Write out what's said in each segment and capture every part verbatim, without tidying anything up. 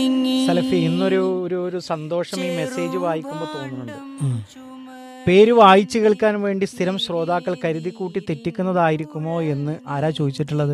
സലഫി ഇന്നൊരു ഒരു ഒരു സന്തോഷം ഈ മെസ്സേജ് വായിക്കുമ്പോൾ തോന്നുന്നുണ്ട്. പേര് വായിച്ചു കേൾക്കാൻ വേണ്ടി സ്ഥിരം ശ്രോതാക്കൾ കരുതിക്കൂട്ടി തെറ്റിക്കുന്നതായിരിക്കുമോ എന്ന് ആരാ ചോദിച്ചിട്ടുള്ളത്?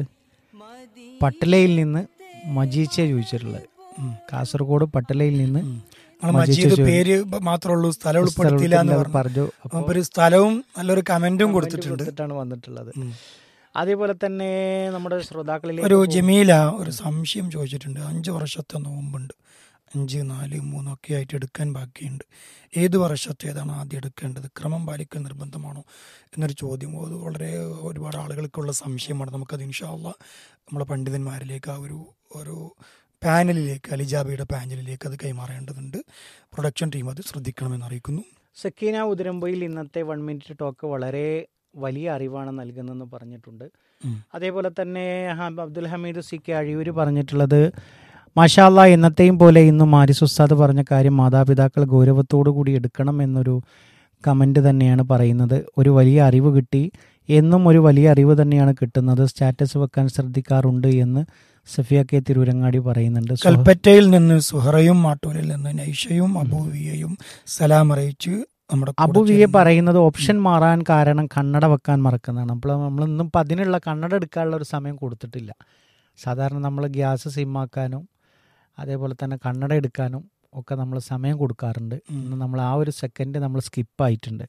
പട്ടലയിൽ നിന്ന് മജീച്ച ചോദിച്ചിട്ടുള്ളത്. കാസർഗോഡ് പട്ടലയിൽ നിന്ന് മജീദ് പേര് മാത്രമേ ഉള്ളൂ, സ്ഥലം ഉൾപ്പെടുത്തിയില്ല എന്ന് പറഞ്ഞു. ഒരു സ്ഥലവും നല്ലൊരു കമന്റും കൊടുത്തിട്ടാണ് വന്നിട്ടുള്ളത്. അതേപോലെ തന്നെ നമ്മുടെ ശ്രോതാക്കളിൽ ഒരു ജമീല ഒരു സംശയം ചോദിച്ചിട്ടുണ്ട്. അഞ്ച് വർഷത്തെ നോമ്പുണ്ട്, അഞ്ച് നാല് മൂന്നൊക്കെ ആയിട്ട് എടുക്കാൻ ബാക്കിയുണ്ട്. ഏത് വർഷത്തേതാണ് ആദ്യം എടുക്കേണ്ടത്? ക്രമം പാലിക്കൽ നിർബന്ധമാണോ എന്നൊരു ചോദ്യം. അത് വളരെ ഒരുപാട് ആളുകൾക്കുള്ള സംശയമാണ്. നമുക്കത് ഇൻഷാ അല്ലാഹ് നമ്മളെ പണ്ഡിതന്മാരിലേക്ക് ആ ഒരു ഒരു പാനലിലേക്ക്, അലിജാബിയുടെ പാനലിലേക്ക് അത് കൈമാറേണ്ടതുണ്ട്. പ്രൊഡക്ഷൻ ടീം അത് ശ്രദ്ധിക്കണമെന്ന് അറിയിക്കുന്നു. സക്കീന ഉതിരമ്പൊയിൽ ഇന്നത്തെ വൺ മിനിറ്റ് ടോക്ക് വളരെ വലിയ അറിവാണ് നൽകുന്നതെന്ന് പറഞ്ഞിട്ടുണ്ട്. അതേപോലെ തന്നെ അബ്ദുൽ ഹമീദ് സി കെ അഴിയൂർ പറഞ്ഞിട്ടുള്ളത്, മാഷാ അല്ലാഹ് എന്നത്തെയും പോലെ ഇന്നും മാരിസ് ഉസ്താദ് പറഞ്ഞ കാര്യം മാതാപിതാക്കൾ ഗൗരവത്തോടു കൂടി എടുക്കണം എന്നൊരു കമൻറ്റ് തന്നെയാണ് പറയുന്നത്. ഒരു വലിയ അറിവ് കിട്ടി, എന്നും ഒരു വലിയ അറിവ് തന്നെയാണ് കിട്ടുന്നത്. സ്റ്റാറ്റസ് വെക്കാൻ ശ്രദ്ധിക്കാറുണ്ട് എന്ന് സഫിയ കെ തിരൂരങ്ങാടി പറയുന്നുണ്ട്. കൽപ്പറ്റയിൽ നിന്ന് സുഹറയും മാട്ടൂരിൽ നിന്ന് നൈഷയും അബൂവിയയും സലാം അറിയിച്ച് നമ്മുടെ അബുവിയെ പറയുന്നത് ഓപ്ഷൻ മാറാൻ കാരണം കണ്ണട വെക്കാൻ മറക്കുന്നതാണ്. അപ്പോൾ നമ്മളിന്നും ഇപ്പം അതിനുള്ള കണ്ണട എടുക്കാനുള്ള ഒരു സമയം കൊടുത്തിട്ടില്ല. സാധാരണ നമ്മൾ ഗ്യാസ് സിമ്മാക്കാനും അതേപോലെ തന്നെ കണ്ണട എടുക്കാനും ഒക്കെ നമ്മൾ സമയം കൊടുക്കാറുണ്ട്. ഇന്ന് നമ്മൾ ആ ഒരു സെക്കൻഡ് നമ്മൾ സ്കിപ്പായിട്ടുണ്ട്.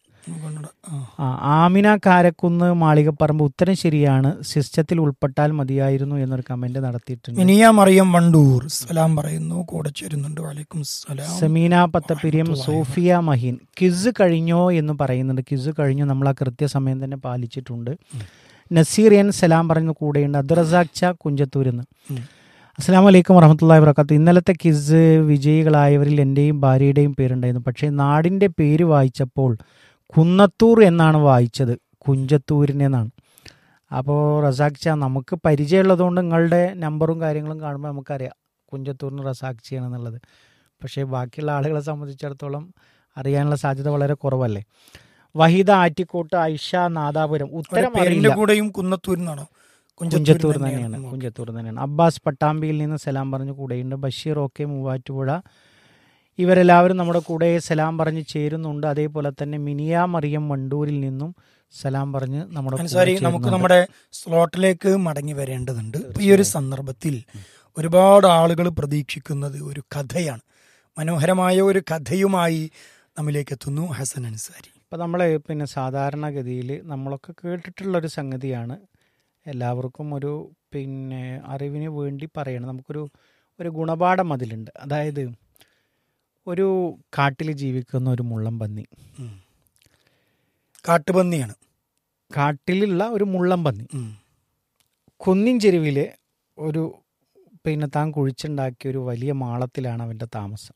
ആ ആമിന കാരക്കുന്ന് മാളികപ്പറമ്പ് ഉത്തരം ശരിയാണ്, സിസ്റ്റത്തിൽ ഉൾപ്പെട്ടാൽ മതിയായിരുന്നു എന്നൊരു കമന്റ് നടത്തിയിട്ടുണ്ട്. മിനിയ മറിയം വണ്ടൂർ സലാം പറയുന്നു, കൂടെ ചേരുന്നുണ്ട്. വലൈക്കും സലാം. സമീന പത്തപ്പിരിയം, സോഫിയ മഹീൻ ക്വിസ് കഴിഞ്ഞോ എന്ന് പറയുന്നുണ്ട്. ക്വിസ് കഴിഞ്ഞു, നമ്മൾ ആ കൃത്യസമയം തന്നെ പാലിച്ചിട്ടുണ്ട്. നസീർ എൻ സലാം പറയുന്ന കൂടെയുണ്ട്. അബ്ദുറസാഖ് ച കുഞ്ചത്തൂരിന്ന് അസ്സലാമു അലൈക്കും വറഹ്മത്തുള്ളാഹി വബറകാതുഹു. ഇന്നലത്തെ ക്വിസ് വിജയികളായവരിൽ എൻ്റെയും ഭാര്യയുടെയും പേരുണ്ടായിരുന്നു. പക്ഷേ നാടിൻ്റെ പേര് വായിച്ചപ്പോൾ കുന്നത്തൂർ എന്നാണ് വായിച്ചത്, കുഞ്ചത്തൂരിനെന്നാണ്. അപ്പോൾ റസാഖ് ചാ നമുക്ക് പരിചയമുള്ളതുകൊണ്ട് നിങ്ങളുടെ നമ്പറും കാര്യങ്ങളും കാണുമ്പോൾ നമുക്കറിയാം കുഞ്ചത്തൂരിന് റസാഖ് ചെയ്യണമെന്നുള്ളത്. പക്ഷേ ബാക്കിയുള്ള ആളുകളെ സംബന്ധിച്ചിടത്തോളം അറിയാനുള്ള സാധ്യത വളരെ കുറവല്ലേ. വഹീദ ആറ്റിക്കോട്ട്, ഐഷ നാദാപുരം ഉത്തരം കൂടെയും കുന്നത്തൂരിനാണോ? കുഞ്ചത്തൂർ തന്നെയാണ്, കുഞ്ചത്തൂർ തന്നെയാണ്. അബ്ബാസ് പട്ടാമ്പിയിൽ നിന്ന് സലാം പറഞ്ഞ് കൂടെയുണ്ട്. ബഷീർ ഓക്കെ മൂവാറ്റുപുഴ, ഇവരെല്ലാവരും നമ്മുടെ കൂടെ സലാം പറഞ്ഞ് ചേരുന്നുണ്ട്. അതേപോലെ തന്നെ മിനിയ മറിയം വണ്ടൂരിൽ നിന്നും സലാം പറഞ്ഞ് നമ്മുടെ നമുക്ക് നമ്മുടെ സ്ലോട്ടിലേക്ക് മടങ്ങി വരേണ്ടതുണ്ട്. ഈ ഒരു സന്ദർഭത്തിൽ ഒരുപാട് ആളുകൾ പ്രതീക്ഷിക്കുന്നത് ഒരു കഥയാണ്. മനോഹരമായ ഒരു കഥയുമായി നമ്മിലേക്ക് എത്തുന്നു ഹസൻ അൻസാരി. ഇപ്പം നമ്മൾ പിന്നെ സാധാരണഗതിയിൽ നമ്മളൊക്കെ കേട്ടിട്ടുള്ളൊരു സംഗതിയാണ്, എല്ലാവർക്കും ഒരു പിന്നെ അറിവിന് വേണ്ടി പറയണം. നമുക്കൊരു ഒരു ഗുണപാഠം അതിലുണ്ട്. അതായത് ഒരു കാട്ടിൽ ജീവിക്കുന്ന ഒരു മുള്ളൻ പന്നി, കാട്ടുപന്നിയാണ്, കാട്ടിലുള്ള ഒരു മുള്ളൻ പന്നി കുന്നിൻ ചെരുവിൽ ഒരു പിന്നെ താൻ കുഴിച്ചുണ്ടാക്കിയ ഒരു വലിയ മാളത്തിലാണ് അവൻ്റെ താമസം.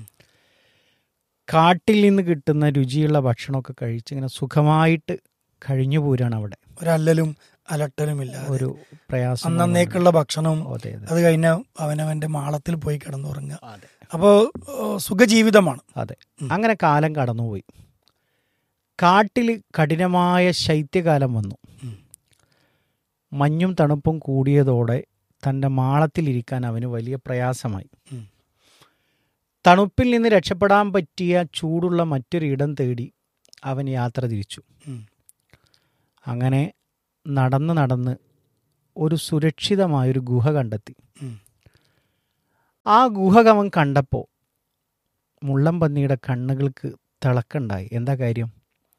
കാട്ടിൽ നിന്ന് കിട്ടുന്ന രുചിയുള്ള ഭക്ഷണമൊക്കെ കഴിച്ച് ഇങ്ങനെ സുഖമായിട്ട് കഴിഞ്ഞു പോരാണ് അവിടെ. ഒരല്ലലും അലട്ടലുമില്ല, ഒരു പ്രയാസം, അന്നേക്കുള്ള ഭക്ഷണവും അത് കഴിഞ്ഞ അവനവന്റെ മാളത്തിൽ പോയി കിടന്നുറങ്ങുക. അപ്പോൾ സുഖജീവിതമാണ്. അതെ, അങ്ങനെ കാലം കടന്നുപോയി. കാട്ടിൽ കഠിനമായ ശൈത്യകാലം വന്നു. മഞ്ഞും തണുപ്പും കൂടിയതോടെ തൻ്റെ മാളത്തിലിരിക്കാൻ അവന് വലിയ പ്രയാസമായി. തണുപ്പിൽ നിന്ന് രക്ഷപ്പെടാൻ പറ്റിയ ചൂടുള്ള മറ്റൊരു ഇടം തേടി അവൻ യാത്ര തിരിച്ചു. അങ്ങനെ നടന്ന് നടന്ന് ഒരു സുരക്ഷിതമായൊരു ഗുഹ കണ്ടെത്തി. ആ ഗുഹ അവൻ കണ്ടപ്പോൾ മുള്ളൻ പന്നിയുടെ കണ്ണുകൾക്ക് തിളക്കണ്ടായി. എന്താ കാര്യം?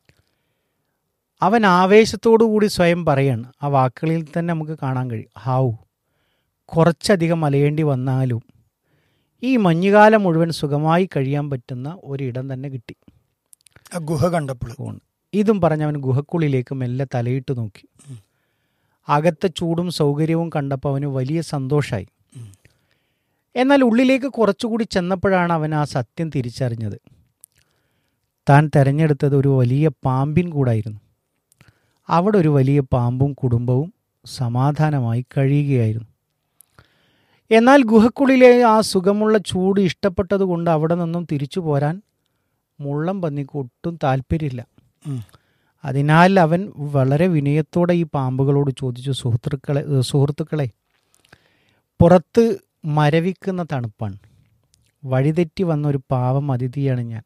അവൻ ആവേശത്തോടു കൂടി സ്വയം പറയാണ്, ആ വാക്കുകളിൽ തന്നെ നമുക്ക് കാണാൻ കഴിയും, ഹാവു, കുറച്ചധികം അലയേണ്ടി വന്നാലും ഈ മഞ്ഞുകാലം മുഴുവൻ സുഖമായി കഴിയാൻ പറ്റുന്ന ഒരിടം തന്നെ കിട്ടി ആ ഗുഹ കണ്ടപ്പോൾ. ഇതും പറഞ്ഞ് അവൻ ഗുഹക്കുള്ളിലേക്ക് മെല്ലെ തലയിട്ട് നോക്കി. അകത്തെ ചൂടും സൗകര്യവും കണ്ടപ്പോൾ അവന് വലിയ സന്തോഷമായി. എന്നാൽ ഉള്ളിലേക്ക് കുറച്ചുകൂടി ചെന്നപ്പോഴാണ് അവൻ ആ സത്യം തിരിച്ചറിഞ്ഞത്. താൻ തിരഞ്ഞെടുത്തത് ഒരു വലിയ പാമ്പിൻ കൂടായിരുന്നു. അവിടെ ഒരു വലിയ പാമ്പും കുടുംബവും സമാധാനമായി കഴിയുകയായിരുന്നു. എന്നാൽ ഗുഹക്കുള്ളിലെ ആ സുഖമുള്ള ചൂട് ഇഷ്ടപ്പെട്ടതുകൊണ്ട് അവിടെ നിന്നും തിരിച്ചു പോരാൻ മുള്ളൻ പന്നിക്ക് ഒട്ടും താല്പര്യമില്ല. അതിനാൽ അവൻ വളരെ വിനയത്തോടെ ഈ പാമ്പുകളോട് ചോദിച്ചു, സുഹൃത്തുക്കളെ സുഹൃത്തുക്കളെ പുറത്ത് മരവിക്കുന്ന തണുപ്പാണ്, വഴിതെറ്റി വന്നൊരു പാവം അതിഥിയാണ് ഞാൻ.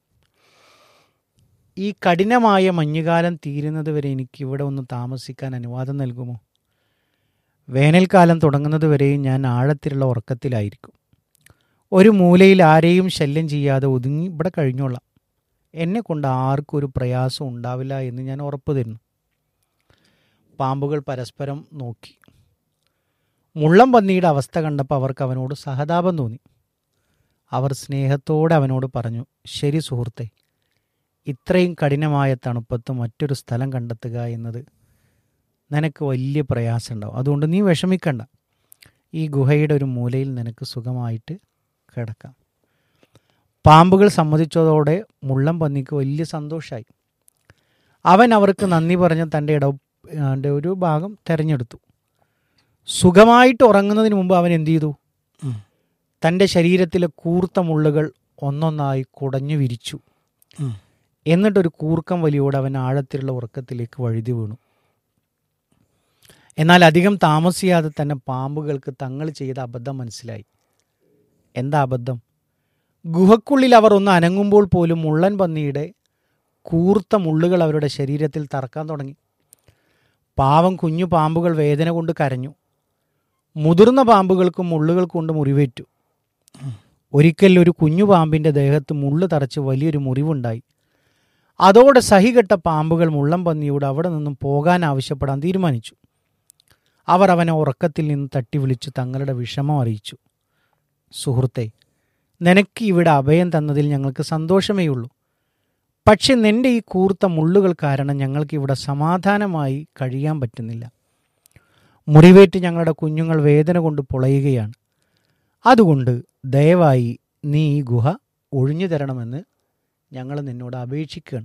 ഈ കഠിനമായ മഞ്ഞുകാലം തീരുന്നത് വരെ എനിക്ക് ഇവിടെ ഒന്ന് താമസിക്കാൻ അനുവാദം നൽകുമോ? വേനൽക്കാലം തുടങ്ങുന്നത് വരെയും ഞാൻ ആഴത്തിലുള്ള ഉറക്കത്തിലായിരിക്കും. ഒരു മൂലയിൽ ആരെയും ശല്യം ചെയ്യാതെ ഒതുങ്ങി ഇവിടെ കഴിഞ്ഞോളാം. എന്നെ കൊണ്ട് ആർക്കും ഒരു പ്രയാസം ഉണ്ടാവില്ല എന്ന് ഞാൻ ഉറപ്പ് തരുന്നു. പാമ്പുകൾ പരസ്പരം നോക്കി. മുള്ളം പന്നിയുടെ അവസ്ഥ കണ്ടപ്പോൾ അവർക്ക് അവനോട് സഹതാപം തോന്നി. അവർ സ്നേഹത്തോടെ അവനോട് പറഞ്ഞു, ശരി സുഹൃത്തെ, ഇത്രയും കഠിനമായ തണുപ്പത്ത് മറ്റൊരു സ്ഥലം കണ്ടെത്തുക എന്നത് നിനക്ക് വലിയ പ്രയാസമുണ്ടാവും. അതുകൊണ്ട് നീ വിഷമിക്കണ്ട. ഈ ഗുഹയുടെ ഒരു മൂലയിൽ നിനക്ക് സുഖമായിട്ട് കിടക്കാം. പാമ്പുകൾ സമ്മതിച്ചതോടെ മുള്ളം പന്നിക്ക് വലിയ സന്തോഷമായി. അവൻ അവർക്ക് നന്ദി പറഞ്ഞ് തൻ്റെ ഇട ഒരു ഭാഗം തിരഞ്ഞെടുത്തു. സുഖമായിട്ട് ഉറങ്ങുന്നതിന് മുമ്പ് അവൻ എന്തു ചെയ്തു? തൻ്റെ ശരീരത്തിലെ കൂർത്ത മുള്ളുകൾ ഒന്നൊന്നായി കുടഞ്ഞു വിരിച്ചു. എന്നിട്ടൊരു കൂർക്കം വലിയോടെ അവൻ ആഴത്തിലുള്ള ഉറക്കത്തിലേക്ക് വഴുതി വീണു. എന്നാൽ അധികം താമസിയാതെ തന്നെ പാമ്പുകൾക്ക് തങ്ങൾ ചെയ്ത അബദ്ധം മനസ്സിലായി. എന്താ അബദ്ധം? ഗുഹക്കുള്ളിൽ അവർ ഒന്ന് അനങ്ങുമ്പോൾ പോലും മുള്ളൻ പന്നിയുടെ കൂർത്ത മുള്ളുകൾ അവരുടെ ശരീരത്തിൽ തറക്കാൻ തുടങ്ങി. പാവം കുഞ്ഞു പാമ്പുകൾ വേദന കൊണ്ട് കരഞ്ഞു. മുതിർന്ന പാമ്പുകൾക്കും മുള്ളുകൾ കൊണ്ട് മുറിവേറ്റു. ഒരിക്കൽ ഒരു കുഞ്ഞു പാമ്പിൻ്റെ ദേഹത്ത് മുള്ളു തറച്ച് വലിയൊരു മുറിവുണ്ടായി. അതോടെ സഹികെട്ട പാമ്പുകൾ മുള്ളം പന്നിയോട് അവിടെ നിന്നും പോകാൻ ആവശ്യപ്പെടാൻ തീരുമാനിച്ചു. അവർ അവനെ ഉറക്കത്തിൽ നിന്ന് തട്ടി വിളിച്ചു തങ്ങളുടെ വിഷമം അറിയിച്ചു. സുഹൃത്തെ, നിനക്ക് ഇവിടെ അഭയം തന്നതിൽ ഞങ്ങൾക്ക് സന്തോഷമേ ഉള്ളൂ. പക്ഷെ നിന്റെ ഈ കൂർത്ത മുള്ളുകൾ കാരണം ഞങ്ങൾക്ക് ഇവിടെ സമാധാനമായി കഴിയാൻ പറ്റുന്നില്ല. മുറിവേറ്റ് ഞങ്ങളുടെ കുഞ്ഞുങ്ങൾ വേദന കൊണ്ട് പൊളയുകയാണ്. അതുകൊണ്ട് ദയവായി നീ ഈ ഗുഹ ഒഴിഞ്ഞു തരണമെന്ന് ഞങ്ങൾ നിന്നോട് അപേക്ഷിക്കുകയാണ്.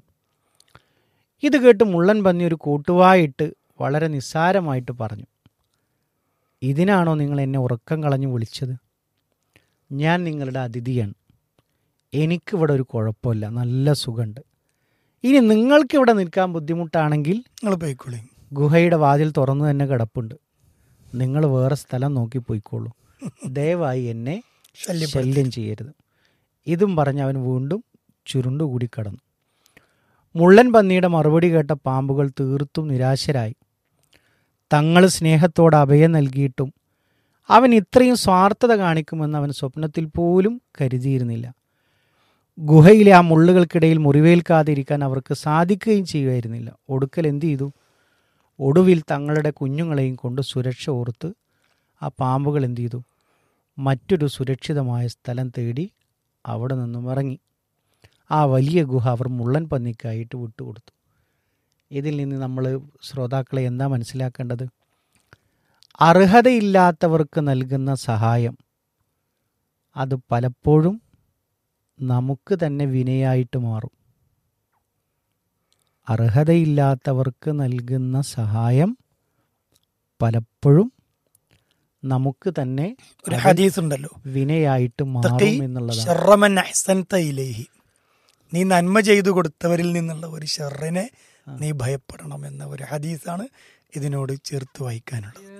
ഇത് കേട്ട് മുള്ളൻ പന്നി ഒരു കൂട്ടുവായിട്ട് വളരെ നിസ്സാരമായിട്ട് പറഞ്ഞു, ഇതിനാണോ നിങ്ങൾ എന്നെ ഉറക്കം കളഞ്ഞു വിളിച്ചത്? ഞാൻ നിങ്ങളുടെ അതിഥിയാണ്. എനിക്കിവിടെ ഒരു കുഴപ്പമില്ല, നല്ല സുഖമുണ്ട്. ഇനി നിങ്ങൾക്കിവിടെ നിൽക്കാൻ ബുദ്ധിമുട്ടാണെങ്കിൽ നിങ്ങൾ പോയിക്കോളി. ഗുഹയുടെ വാതിൽ തുറന്നു തന്നെ കിടപ്പുണ്ട്. നിങ്ങൾ വേറെ സ്ഥലം നോക്കി പോയിക്കോളൂ. ദയവായി എന്നെ ശല്യം ചെയ്യരുത്. ഇതും പറഞ്ഞ് അവൻ വീണ്ടും ചുരുണ്ടുകൂടി കടന്നു. മുള്ളൻ പന്നിയുടെ മറുപടി കേട്ട പാമ്പുകൾ തീർത്തും നിരാശരായി. തങ്ങൾ സ്നേഹത്തോടെ അഭയം നൽകിയിട്ടും അവൻ ഇത്രയും സ്വാർത്ഥത കാണിക്കുമെന്ന് അവൻ സ്വപ്നത്തിൽ പോലും കരുതിയിരുന്നില്ല. ഗുഹയിലെ ആ മുള്ളുകൾക്കിടയിൽ മുറിവേൽക്കാതിരിക്കാൻ അവർക്ക് സാധിക്കുകയും ചെയ്യുമായിരുന്നില്ല. ഒടുക്കൽ എന്തു ചെയ്തു? ഒടുവിൽ തങ്ങളുടെ കുഞ്ഞുങ്ങളെയും കൊണ്ട് സുരക്ഷ ഓർത്ത് ആ പാമ്പുകൾ എന്തു ചെയ്തു? മറ്റൊരു സുരക്ഷിതമായ സ്ഥലം തേടി അവിടെ നിന്നും ഇറങ്ങി. ആ വലിയ ഗുഹ അവർ മുള്ളൻ പന്നിക്കായിട്ട് വിട്ടുകൊടുത്തു. ഇതിൽ നിന്ന് നമ്മൾ ശ്രോതാക്കളെ എന്താ മനസ്സിലാക്കേണ്ടത്? അർഹതയില്ലാത്തവർക്ക് നൽകുന്ന സഹായം അത് പലപ്പോഴും നമുക്ക് തന്നെ വിനയായിട്ട് മാറും. അർഹതയില്ലാത്തവർക്ക് നൽകുന്ന സഹായം പലപ്പോഴും നമുക്ക് തന്നെ ഒരു ഹദീസ് ഉണ്ടല്ലോ, വിനയായിട്ട് മാറും എന്നുള്ളതാണ്. നീ നന്മ ചെയ്തു കൊടുത്തവരിൽ നിന്നുള്ള ഒരു ഷർറിനെ നീ ഭയപ്പെടണം എന്ന ഒരു ഹദീസാണ് ഇതിനോട് ചേർത്ത് വായിക്കാനുള്ളത്.